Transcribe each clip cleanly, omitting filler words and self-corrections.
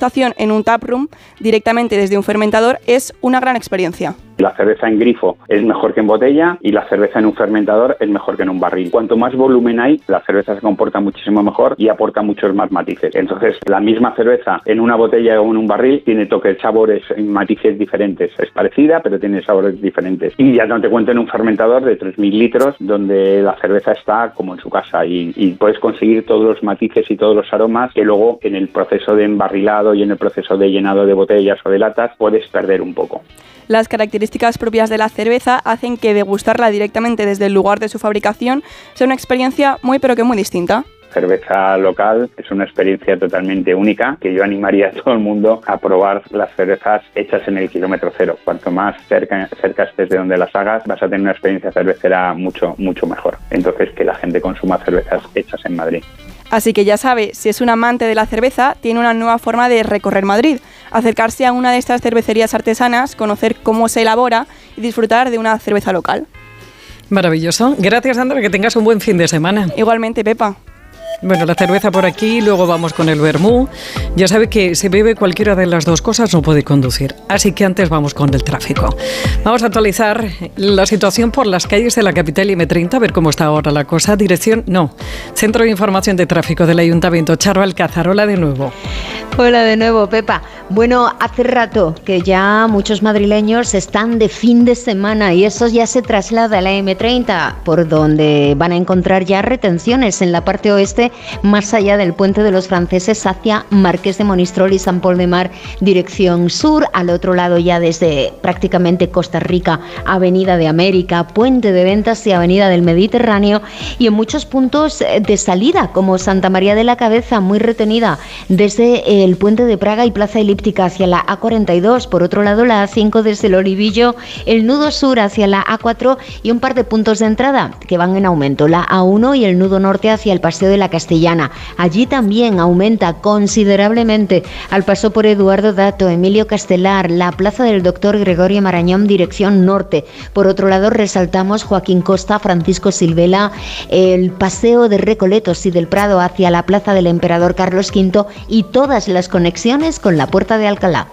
degustación en un taproom directamente desde un fermentador es una gran experiencia. La cerveza en grifo es mejor que en botella y la cerveza en un fermentador es mejor que en un barril. Cuanto más volumen hay, la cerveza se comporta muchísimo mejor y aporta muchos más matices. Entonces, la misma cerveza en una botella o en un barril tiene toques, sabores, matices diferentes. Es parecida, pero tiene sabores diferentes. Y ya no te cuento en un fermentador de 3.000 litros, donde la cerveza está como en su casa y puedes conseguir todos los matices y todos los aromas que luego en el proceso de embarrilado y en el proceso de llenado de botellas o de latas puedes perder un poco. Las características propias de la cerveza hacen que degustarla directamente desde el lugar de su fabricación sea una experiencia muy pero que muy distinta. Cerveza local es una experiencia totalmente única que yo animaría a todo el mundo a probar las cervezas hechas en el kilómetro cero. Cuanto más cerca estés de donde las hagas, vas a tener una experiencia cervecera mucho mejor. Entonces, que la gente consuma cervezas hechas en Madrid. Así que ya sabe, si es un amante de la cerveza, tiene una nueva forma de recorrer Madrid, acercarse a una de estas cervecerías artesanas, conocer cómo se elabora y disfrutar de una cerveza local. Maravilloso. Gracias, Sandra, que tengas un buen fin de semana. Igualmente, Pepa. Bueno, la cerveza por aquí, luego vamos con el vermú. Ya sabe que si bebe cualquiera de las dos cosas no puede conducir. Así que antes vamos con el tráfico. Vamos a actualizar la situación por las calles de la capital y M30, a ver cómo está ahora la cosa. Centro de Información de Tráfico del Ayuntamiento. Charo Alcázar, hola de nuevo. Hola de nuevo, Pepa. Bueno, hace rato que ya muchos madrileños están de fin de semana y eso ya se traslada a la M30, por donde van a encontrar ya retenciones en la parte oeste, más allá del Puente de los Franceses hacia Marqués de Monistrol y San Pol de Mar, dirección sur. Al otro lado ya desde prácticamente Costa Rica, Avenida de América, Puente de Ventas y Avenida del Mediterráneo, y en muchos puntos de salida, como Santa María de la Cabeza, muy retenida desde el Puente de Praga y Plaza Elíptica hacia la A42. Por otro lado, la A5 desde el Olivillo, el nudo sur hacia la A4 y un par de puntos de entrada que van en aumento, la A1 y el nudo norte hacia el Paseo de la Castellana. Allí también aumenta considerablemente al paso por Eduardo Dato, Emilio Castelar, la Plaza del Doctor Gregorio Marañón, dirección norte. Por otro lado, resaltamos Joaquín Costa, Francisco Silvela, el Paseo de Recoletos y del Prado hacia la Plaza del Emperador Carlos V y todas las conexiones con la Puerta de Alcalá.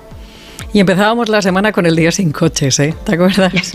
Y empezábamos la semana con el día sin coches, ¿eh? ¿Te acuerdas?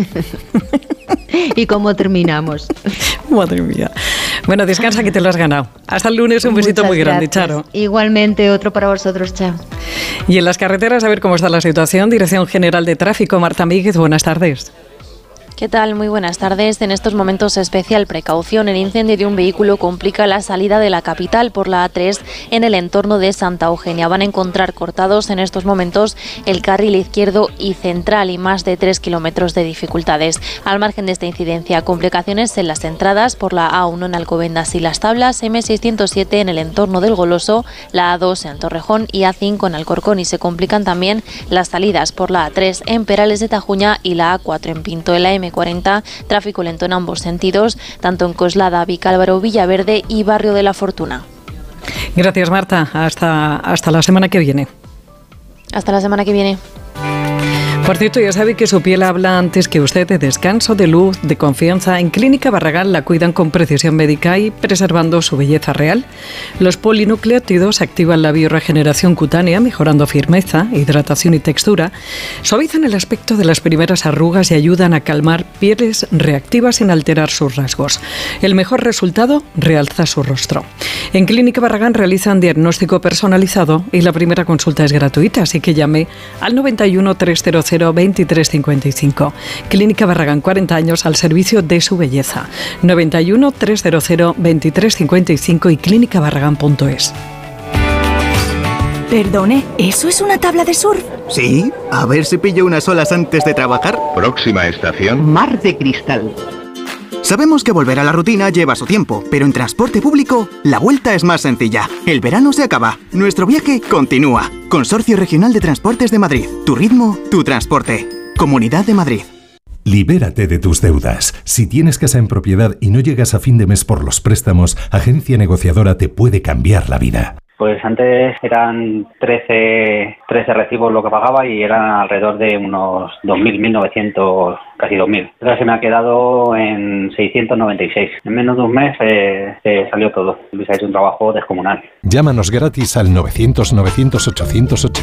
¿Y cómo terminamos? Madre mía. Bueno, descansa que te lo has ganado. Hasta el lunes, un besito muy grande, Charo. Igualmente, otro para vosotros, chao. Y en las carreteras, a ver cómo está la situación. Dirección General de Tráfico, Marta Míguez, buenas tardes. ¿Qué tal? Muy buenas tardes. En estos momentos especial precaución. El incendio de un vehículo complica la salida de la capital por la A3 en el entorno de Santa Eugenia. Van a encontrar cortados en estos momentos el carril izquierdo y central y más de 3 kilómetros de dificultades. Al margen de esta incidencia, complicaciones en las entradas por la A1 en Alcobendas y Las Tablas, M607 en el entorno del Goloso, la A2 en Torrejón y A5 en Alcorcón, y se complican también las salidas por la A3 en Perales de Tajuña y la A4 en Pinto. En la M40, tráfico lento en ambos sentidos, tanto en Coslada, Vicálvaro, Villaverde y Barrio de la Fortuna. Gracias, Marta. Hasta la semana que viene. Hasta la semana que viene. Por cierto, ya sabe que su piel habla antes que usted de descanso, de luz, de confianza. En Clínica Barragán la cuidan con precisión médica y preservando su belleza real. Los polinucleótidos activan la bioregeneración cutánea, mejorando firmeza, hidratación y textura. Suavizan el aspecto de las primeras arrugas y ayudan a calmar pieles reactivas sin alterar sus rasgos. El mejor resultado, realza su rostro. En Clínica Barragán realizan diagnóstico personalizado y la primera consulta es gratuita, así que llame al 91 300 2355. Clínica Barragán, 40 años al servicio de su belleza. 91 300 2355 y clínicabarragán.es. Perdone, ¿eso es una tabla de surf? Sí, a ver si pillo unas olas antes de trabajar. Próxima estación: Mar de Cristal. Sabemos que volver a la rutina lleva su tiempo, pero en transporte público la vuelta es más sencilla. El verano se acaba, nuestro viaje continúa. Consorcio Regional de Transportes de Madrid. Tu ritmo, tu transporte. Comunidad de Madrid. Libérate de tus deudas. Si tienes casa en propiedad y no llegas a fin de mes por los préstamos, Agencia Negociadora te puede cambiar la vida. Pues antes eran 13 recibos lo que pagaba y eran alrededor de unos 2.000, 1.900, casi 2.000. Ahora se me ha quedado en 696. En menos de un mes se salió todo. Luis ha hecho un trabajo descomunal. Llámanos gratis al 900 900 880.